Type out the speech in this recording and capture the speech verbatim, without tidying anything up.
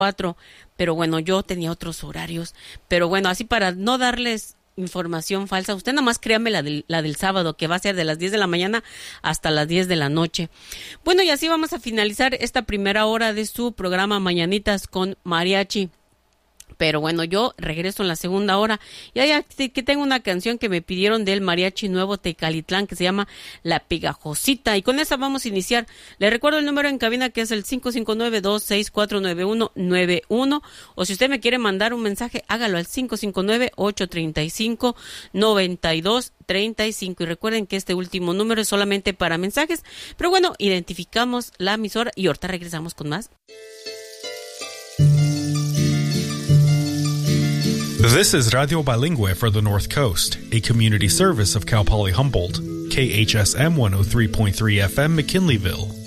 cuatro, pero bueno, yo tenía otros horarios. Pero bueno, así para no darles información falsa, usted nada más créame la del, la del sábado, que va a ser de las diez de la mañana hasta las diez de la noche. Bueno, y así vamos a finalizar esta primera hora de su programa Mañanitas con Mariachi. Pero bueno, yo regreso en la segunda hora. Y hay aquí que tengo una canción que me pidieron del Mariachi Nuevo Tecalitlán que se llama La Pegajosita. Y con esa vamos a iniciar. Les recuerdo el número en cabina que es el cinco cinco nueve, dos seis cuatro, nueve uno nueve uno. O si usted me quiere mandar un mensaje, hágalo al cinco cinco nueve, ocho tres cinco, nueve dos tres cinco. Y recuerden que este último número es solamente para mensajes. Pero bueno, identificamos la emisora y ahorita regresamos con más. This is Radio Bilingüe for the North Coast, a community service of Cal Poly Humboldt, K H S M one oh three point three F M McKinleyville.